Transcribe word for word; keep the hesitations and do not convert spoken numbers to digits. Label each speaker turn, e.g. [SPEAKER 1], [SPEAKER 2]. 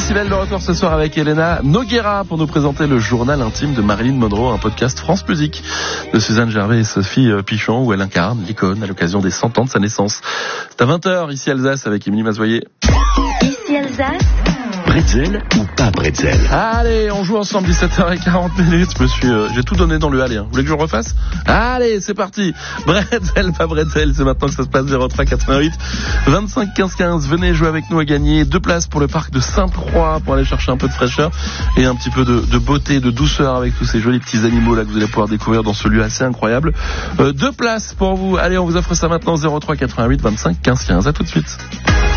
[SPEAKER 1] Décibel de retour ce soir avec Elena Noguera pour nous présenter le journal intime de Marilyn Monroe, un podcast France Musique de Suzanne Gervais et Sophie Pichon où elle incarne l'icône à l'occasion des cent ans de sa naissance. C'est à vingt heures ici Alsace avec Émilie Mazoyer.
[SPEAKER 2] Ici Alsace.
[SPEAKER 3] Bretzel ou pas bretzel?
[SPEAKER 1] Allez, on joue ensemble, dix-sept heures quarante minutes. Je me suis, euh, j'ai tout donné dans le aller. Hein. Vous voulez que je le refasse? Allez, c'est parti. Bretzel, pas bretzel, c'est maintenant que ça se passe. Zéro trois quatre-vingt-huit vingt-cinq quinze quinze. Venez jouer avec nous à gagner deux places pour le parc de Sainte-Croix pour aller chercher un peu de fraîcheur et un petit peu de, de beauté, de douceur avec tous ces jolis petits animaux là que vous allez pouvoir découvrir dans ce lieu assez incroyable. Euh, deux places pour vous. Allez, on vous offre ça maintenant. Zéro trois quatre-vingt-huit vingt-cinq quinze quinze. À tout de suite.